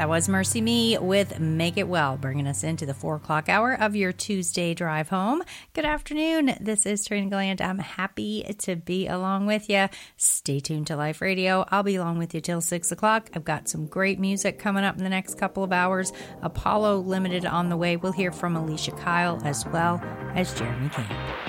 That was Mercy Me with Make It Well, bringing us into the 4 o'clock hour of your Tuesday drive home. Good afternoon. This is Trina Gland. I'm happy to be along with you. Stay tuned to Life Radio. I'll be along with you till 6 o'clock. I've got some great music coming up in the next couple of hours. Apollo Limited on the way. We'll hear from Alicia Kyle as well as Jeremy Camp.